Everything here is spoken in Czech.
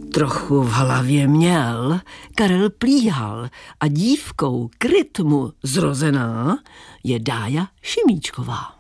trochu v hlavě měl, Karel Plíhal a dívkou k rytmu zrozená je Dája Šimíčková.